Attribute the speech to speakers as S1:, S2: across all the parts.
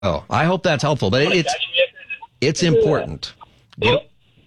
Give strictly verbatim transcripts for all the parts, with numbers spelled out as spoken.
S1: Oh, I hope that's helpful, but it, it's it's important. Get,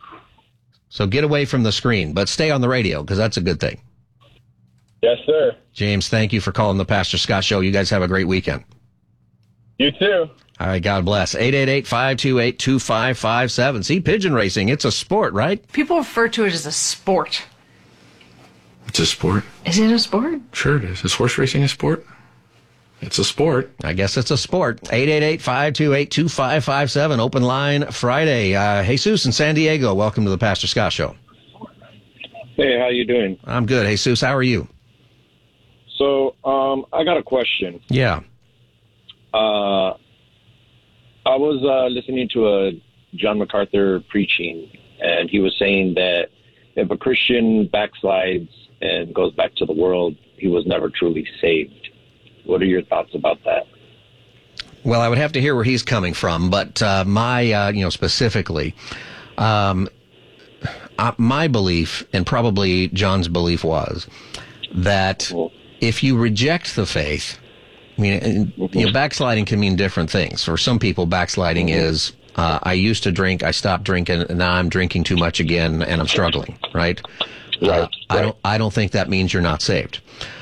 S1: so get away from the screen, but stay on the radio because that's a good thing.
S2: Yes, sir.
S1: James, thank you for calling the Pastor Scott Show. You guys have a great weekend.
S2: You too.
S1: All right, God bless. eight eight eight, five two eight, two five five seven. See, pigeon racing, it's a sport, right?
S3: People refer to it as a sport.
S4: It's a sport.
S3: Is it a sport?
S4: Sure it is. Is horse racing a sport? It's a sport.
S1: I guess it's a sport. eight eight eight, five two eight, two five five seven. Open line Friday. Uh, Jesus in San Diego, welcome to the Pastor Scott Show.
S2: Hey, how you doing?
S1: I'm good. Jesus, how are you?
S2: So, um, I got a question.
S1: Yeah.
S2: Uh, I was uh, listening to a John MacArthur preaching, and he was saying that if a Christian backslides and goes back to the world, he was never truly saved. What are your thoughts about that?
S1: Well, I would have to hear where he's coming from, but uh, my, uh, you know, specifically, um, uh, my belief, and probably John's belief, was that if you reject the faith, I mean, you know, backsliding can mean different things. For some people, backsliding mm-hmm. is, uh, I used to drink, I stopped drinking, and now I'm drinking too much again, and I'm struggling, right?
S2: Right,
S1: uh,
S2: right.
S1: I don't, I don't think that means you're not saved.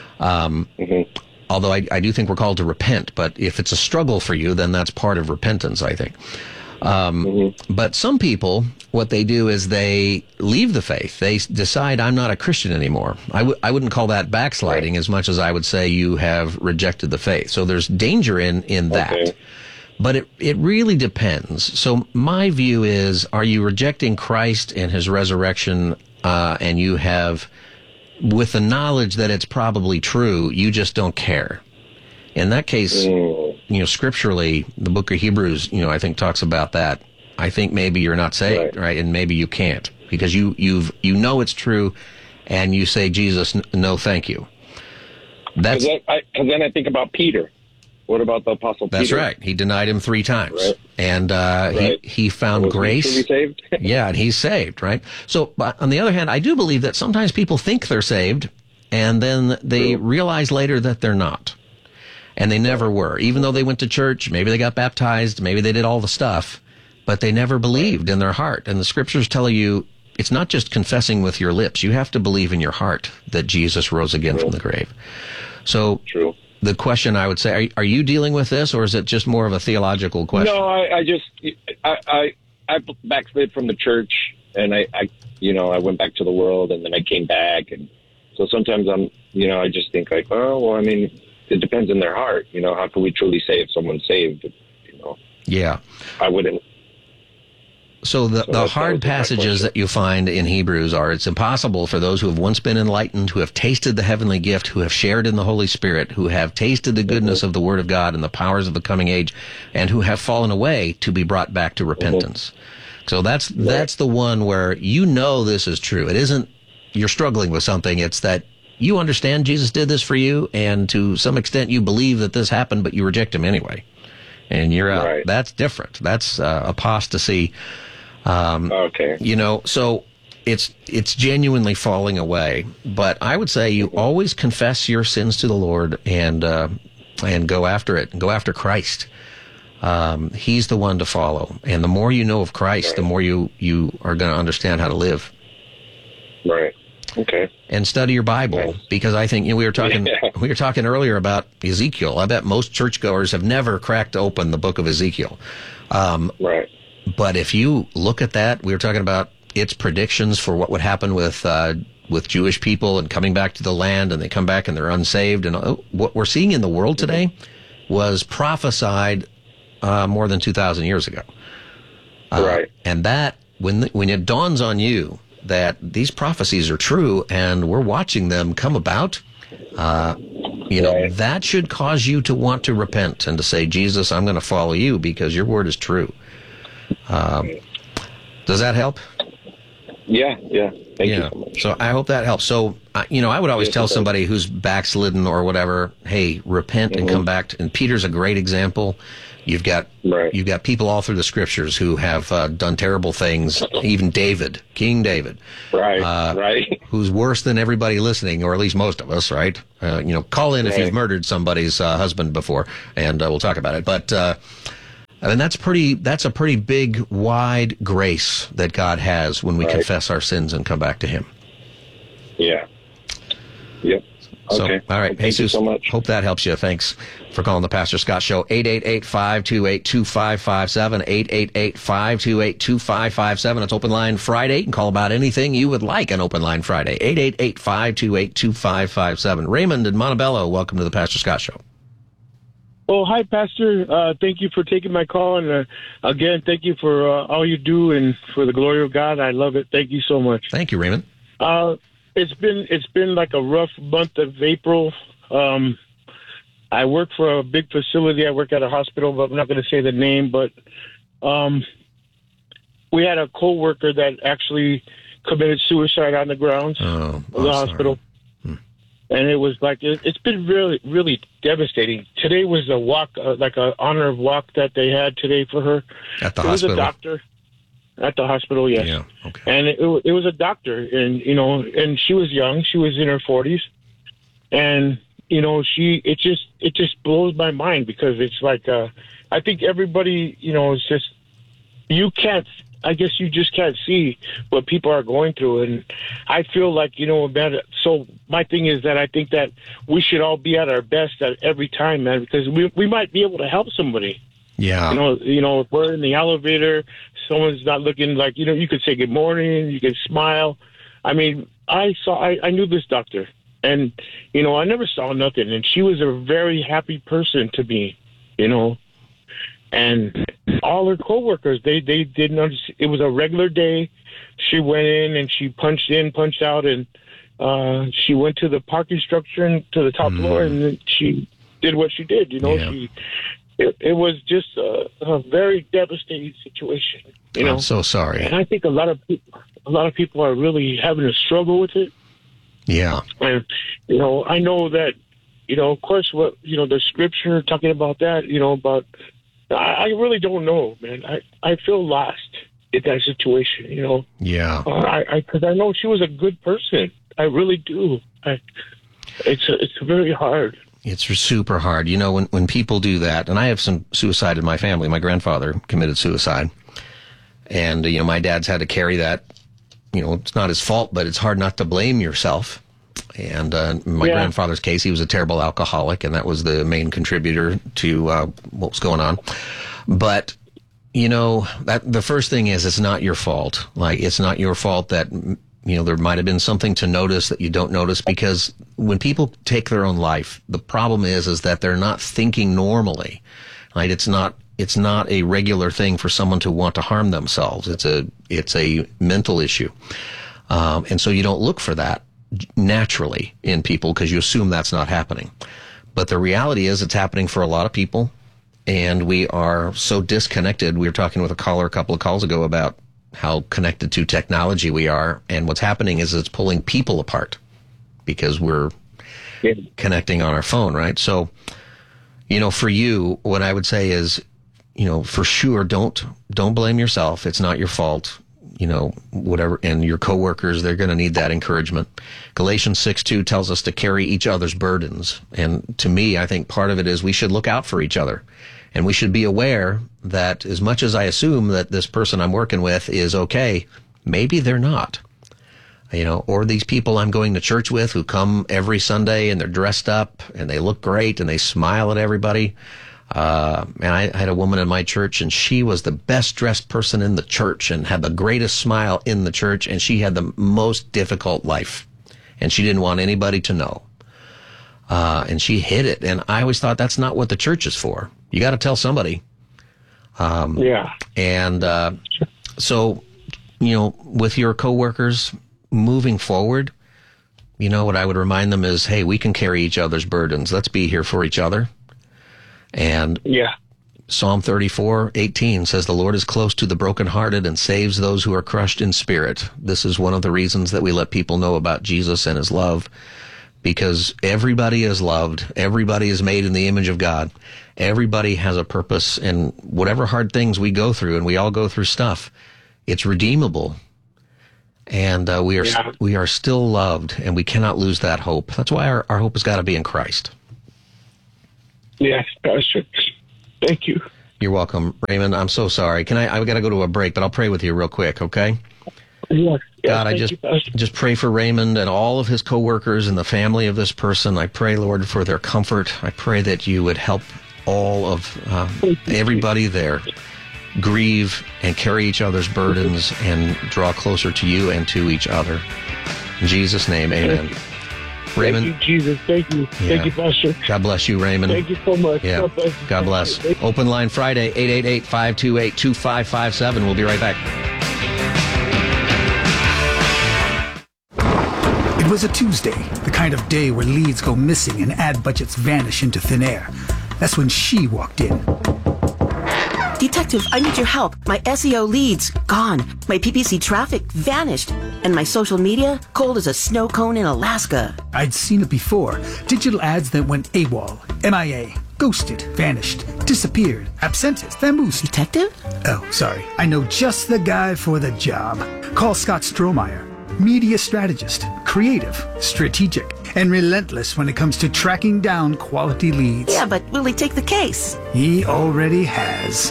S1: Um, mm-hmm. Although I, I do think we're called to repent, but if it's a struggle for you, then that's part of repentance, I think. Um, mm-hmm. But some people, what they do is they leave the faith. They decide, I'm not a Christian anymore. I w- I wouldn't call that backsliding right. as much as I would say you have rejected the faith. So there's danger in, in that. Okay. But it, it really depends. So my view is, are you rejecting Christ and his resurrection, uh, and you have, with the knowledge that it's probably true, you just don't care? In that case, mm. you know, scripturally, the book of Hebrews, you know, I think talks about that. I think maybe you're not saved, right? right? And maybe you can't because you, you've, you know it's true and you say, Jesus, no, thank you. That's,
S2: Cause I, cause then I think about Peter. What about the Apostle
S1: Peter? That's right. He denied him three times. Right. And uh, right. he, he found
S2: Was
S1: grace.
S2: He saved?
S1: Yeah, and he's saved, right? So, but on the other hand, I do believe that sometimes people think they're saved, and then they True. realize later that they're not. And they never were. Even though they went to church, maybe they got baptized, maybe they did all the stuff, but they never believed in their heart. And the scriptures tell you it's not just confessing with your lips. You have to believe in your heart that Jesus rose again True. from the grave. So
S2: True.
S1: the question I would say, are, are you dealing with this, or is it just more of a theological question?
S2: No, I, I just, I, I, I backslid from the church, and I, I, you know, I went back to the world, and then I came back. And so sometimes I'm, you know, I just think like, oh, well, I mean, it depends on their heart. You know, how can we truly say if someone's saved? You know,
S1: yeah,
S2: I wouldn't.
S1: So the, so the hard passages that you find in Hebrews are, it's impossible for those who have once been enlightened, who have tasted the heavenly gift, who have shared in the Holy Spirit, who have tasted the goodness mm-hmm. of the Word of God and the powers of the coming age, and who have fallen away, to be brought back to repentance. Mm-hmm. So that's right. that's the one where you know this is true. It isn't you're struggling with something. It's that you understand Jesus did this for you, and to some extent you believe that this happened, but you reject him anyway. And you're out. Right. That's different. That's uh, apostasy. Um,
S2: okay.
S1: You know, so it's it's genuinely falling away. But I would say you always confess your sins to the Lord and uh, and go after it. Go after Christ. Um, he's the one to follow. And the more you know of Christ, right. the more you, you are going to understand how to live.
S2: Right. Okay.
S1: And study your Bible, nice. Because I think, you know, we were talking
S2: yeah.
S1: we were talking earlier about Ezekiel. I bet most churchgoers have never cracked open the book of Ezekiel. Um,
S2: right.
S1: But if you look at that, we were talking about its predictions for what would happen with uh, with Jewish people and coming back to the land, and they come back and they're unsaved. And uh, what we're seeing in the world today was prophesied uh, more than two thousand years ago. Uh,
S2: right.
S1: And that, when when it dawns on you that these prophecies are true and we're watching them come about, uh, you know,
S2: right.
S1: that should cause you to want to repent and to say, Jesus, I'm going to follow you because your word is true. Um, does that help?
S2: Yeah, yeah. Thank
S1: yeah.
S2: you so much.
S1: So I hope that helps. So, uh, you know, I would always
S2: yes,
S1: tell somebody who's backslidden or whatever, hey, repent mm-hmm. and come back. To, and Peter's a great example. You've got
S2: right.
S1: you've got people all through the scriptures who have uh, done terrible things. Even David, King David,
S2: right,
S1: uh,
S2: right,
S1: who's worse than everybody listening, or at least most of us, right? Uh, you know, call in right. if you've murdered somebody's uh, husband before, and uh, we'll talk about it. But uh, I mean, that's pretty, that's a pretty big, wide grace that God has when we
S2: right.
S1: confess our sins and come back to him.
S2: Yeah. Yep.
S1: So,
S2: okay.
S1: all right.
S2: Well, thank
S1: Jesus,
S2: you so much.
S1: Hope that helps you. Thanks for calling the Pastor Scott Show. eight eight eight, five two eight, two five five seven. eight eight eight, five two eight, two five five seven. It's Open Line Friday. You can call about anything you would like on Open Line Friday. eight eight eight, five two eight, two five five seven. Raymond in Montebello, welcome to the Pastor Scott Show.
S5: Oh, hi, Pastor. Uh, thank you for taking my call. And uh, again, thank you for uh, all you do and for the glory of God. I love it. Thank you so much.
S1: Thank you, Raymond.
S5: Uh, it's been it's been like a rough month of April. Um, I work for a big facility. I work at a hospital, but I'm not going to say the name. But um, we had a coworker that actually committed suicide on the grounds
S1: oh,
S5: of the hospital.
S1: Hmm.
S5: And it was like, it, it's been really, really devastating. Today was a walk, uh, like a honor walk that they had today for her.
S1: At the
S5: it
S1: hospital?
S5: It was a doctor. At the hospital, yes.
S1: Yeah, okay.
S5: And it, it was a doctor, and, you know, and she was young. She was in her forties. And, you know, she, it just, it just blows my mind because it's like, uh, I think everybody, you know, is just, you can't, I guess you just can't see what people are going through. And I feel like, you know, man, so my thing is that I think that we should all be at our best at every time, man, because we, we might be able to help somebody.
S1: Yeah.
S5: You know, you know, if we're in the elevator, someone's not looking like, you know, you could say good morning, you could smile. I mean, I saw, I, I knew this doctor, and, you know, I never saw nothing. And she was a very happy person to me, you know. And all her coworkers, they, they didn't understand. It was a regular day. She went in and she punched in, punched out, and uh, she went to the parking structure and to the top mm. floor, and then she did what she did. You know,
S1: yeah.
S5: she it, it was just a, a very devastating situation. You know,
S1: I'm so sorry.
S5: And I think a lot of people, a lot of people are really having a struggle with it.
S1: Yeah.
S5: And you know, I know that, you know, of course, what you know, the scripture talking about that, you know, about. I really don't know, man. I, I feel lost in that situation, you know.
S1: Yeah.
S5: Uh, I because I, I know she was a good person. I really do. I, it's a, it's very hard.
S1: It's super hard. You know, when, when people do that, and I have some suicide in my family. My grandfather committed suicide. And, you know, my dad's had to carry that. You know, it's not his fault, but it's hard not to blame yourself. And uh, in my yeah. grandfather's case, he was a terrible alcoholic, and that was the main contributor to uh, what was going on. But, you know, that the first thing is it's not your fault. Like, it's not your fault that, you know, there might have been something to notice that you don't notice, because when people take their own life, the problem is is that they're not thinking normally. Right? It's not it's not a regular thing for someone to want to harm themselves. It's a it's a mental issue. Um, and so you don't look for that naturally in people because you assume that's not happening. But the reality is it's happening for a lot of people, and we are so disconnected. We were talking with a caller a couple of calls ago about how connected to technology we are, and what's happening is it's pulling people apart because we're yeah. connecting on our phone, right? So, you know, for you, what I would say is, you know, for sure, don't don't blame yourself. It's not your fault. You know, whatever, and your coworkers, they're going to need that encouragement. Galatians six two tells us to carry each other's burdens. And to me, I think part of it is we should look out for each other. And we should be aware that as much as I assume that this person I'm working with is okay, maybe they're not. You know, or these people I'm going to church with who come every Sunday and they're dressed up and they look great and they smile at everybody. Uh, and I, I had a woman in my church, and she was the best dressed person in the church and had the greatest smile in the church, and she had the most difficult life, and she didn't want anybody to know. Uh, and she hid it. And I always thought that's not what the church is for. You got to tell somebody. Um,
S5: yeah.
S1: And, uh, so, you know, with your coworkers moving forward, you know, what I would remind them is, hey, we can carry each other's burdens. Let's be here for each other. And
S5: yeah.
S1: Psalm thirty-four eighteen says, the Lord is close to the brokenhearted and saves those who are crushed in spirit. This is one of the reasons that we let people know about Jesus and his love, because everybody is loved. Everybody is made in the image of God. Everybody has a purpose, and whatever hard things we go through, and we all go through stuff, it's redeemable. And uh, we are yeah. we are still loved, and we cannot lose that hope. That's why our, our hope has got to be in Christ.
S5: Yes, Pastor. Thank you.
S1: You're welcome, Raymond. I'm so sorry. Can I? I've got to go to a break, but I'll pray with you real quick, okay?
S5: Yes.
S1: God, I just
S5: you,
S1: just pray for Raymond and all of his coworkers and the family of this person. I pray, Lord, for their comfort. I pray that you would help all of uh, everybody there grieve and carry each other's burdens and draw closer to you and to each other. In Jesus' name, amen. Raymond.
S5: Thank you, Jesus. Thank you.
S1: Yeah.
S5: Thank you, Pastor.
S1: God bless you, Raymond.
S5: Thank you so much.
S1: Yeah.
S5: God bless.
S1: God bless. Open line Friday, eight eight eight, five two eight, two five five seven. We'll be right back.
S6: It was a Tuesday, the kind of day where leads go missing and ad budgets vanish into thin air. That's when she walked in.
S7: Detective, I need your help. My S E O leads, gone. My P P C traffic, vanished. And my social media, cold as a snow cone in Alaska.
S6: I'd seen it before. Digital ads that went AWOL, M I A, ghosted, vanished, disappeared, absented, vamoosed.
S7: Detective?
S6: Oh, sorry. I know just the guy for the job. Call Scott Strohmeyer. Media strategist, creative, strategic, and relentless when it comes to tracking down quality leads.
S7: Yeah, but will he take the case?
S6: He already has.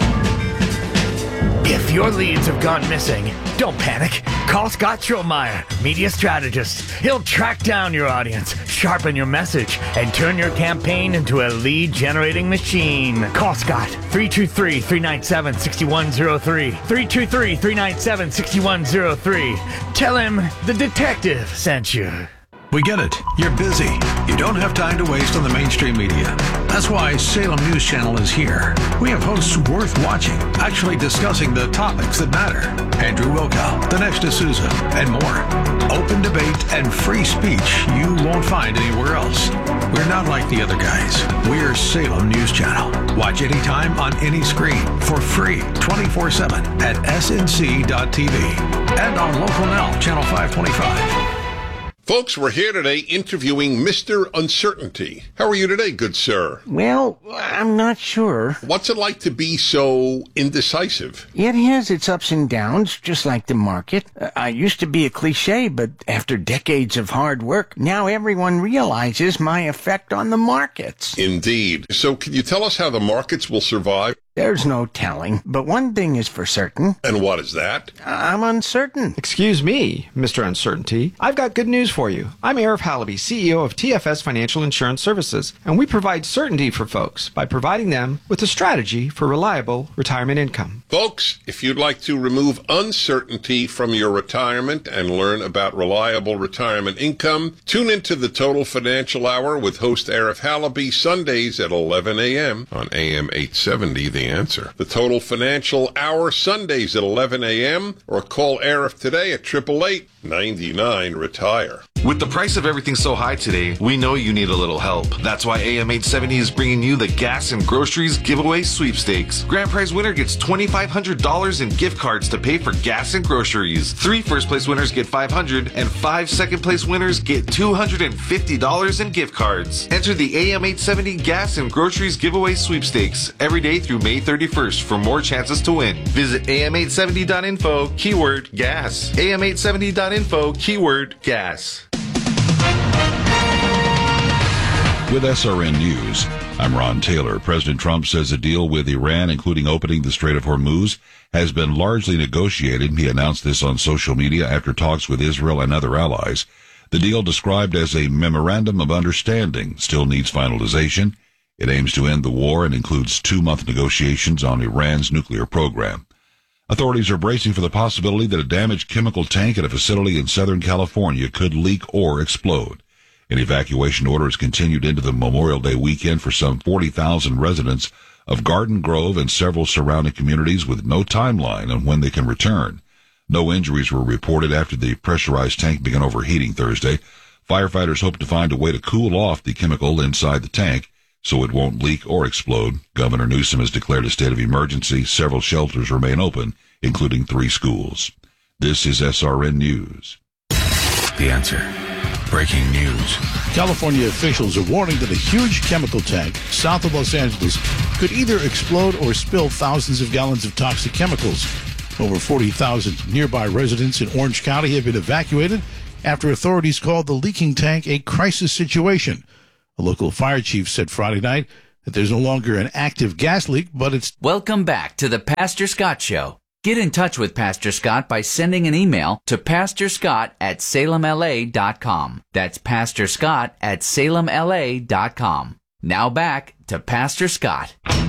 S8: If your leads have gone missing, don't panic. Call Scott Strohmeyer, media strategist. He'll track down your audience, sharpen your message, and turn your campaign into a lead-generating machine. Call Scott, three two three, three nine seven, six one zero three, three two three, three nine seven, six one zero three. Tell him the detective sent you.
S9: We get it. You're busy. You don't have time to waste on the mainstream media. That's why Salem News Channel is here. We have hosts worth watching, actually discussing the topics that matter. Andrew Wilkow, Dinesh D'Souza, and more. Open debate and free speech you won't find anywhere else. We're not like the other guys. We're Salem News Channel. Watch anytime on any screen for free twenty-four seven at S N C dot T V and on Local Now, Channel five twenty-five.
S10: Folks, we're here today interviewing Mister Uncertainty. How are you today, good sir?
S11: Well, I'm not sure.
S10: What's it like to be so indecisive?
S11: It has its ups and downs, just like the market. Uh, I used to be a cliche, but after decades of hard work, now everyone realizes my effect on the markets.
S10: Indeed. So can you tell us how the markets will survive?
S11: There's no telling, but one thing is for certain.
S10: And what is that?
S11: I'm uncertain.
S12: Excuse me, Mister Uncertainty. I've got good news for you. I'm Arif Halaby, C E O of T F S Financial Insurance Services, and we provide certainty for folks by providing them with a strategy for reliable retirement income.
S10: Folks, if you'd like to remove uncertainty from your retirement and learn about reliable retirement income, tune into the Total Financial Hour with host Arif Halaby Sundays at eleven a.m. on A M eight seventy, The Answer. The Total Financial Hour Sundays at eleven a.m. or call Arif today at eight eight eight, nine nine, retire.
S13: With the price of everything so high today, we know you need a little help. That's why A M eight seventy is bringing you the Gas and Groceries Giveaway Sweepstakes. Grand prize winner gets twenty-five hundred dollars in gift cards to pay for gas and groceries. Three first place winners get five hundred dollars, and five second place winners get two hundred fifty dollars in gift cards. Enter the A M eight seventy Gas and Groceries Giveaway Sweepstakes every day through May thirty-first for more chances to win. Visit A M eight seventy dot info, keyword gas. A M eight seventy dot info, keyword gas.
S14: With S R N News, I'm Ron Taylor. President Trump says a deal with Iran, including opening the Strait of Hormuz, has been largely negotiated. He announced this on social media after talks with Israel and other allies. The deal, described as a memorandum of understanding, still needs finalization. It aims to end the war and includes two-month negotiations on Iran's nuclear program. Authorities are bracing for the possibility that a damaged chemical tank at a facility in Southern California could leak or explode. An evacuation order has continued into the Memorial Day weekend for some forty thousand residents of Garden Grove and several surrounding communities, with no timeline on when they can return. No injuries were reported after the pressurized tank began overheating Thursday. Firefighters hope to find a way to cool off the chemical inside the tank so it won't leak or explode. Governor Newsom has declared a state of emergency. Several shelters remain open, including three schools. This is S R N News.
S15: The Answer. Breaking news.
S16: California officials are warning that a huge chemical tank south of Los Angeles could either explode or spill thousands of gallons of toxic chemicals. Over forty thousand nearby residents in Orange County have been evacuated after authorities called the leaking tank a crisis situation. A local fire chief said Friday night that there's no longer an active gas leak, but it's...
S17: Welcome back to the Pastor Scott Show. Get in touch with Pastor Scott by sending an email to Pastor Scott at Salem L A dot com. That's Pastor Scott at Salem L A dot com. Now back to Pastor Scott.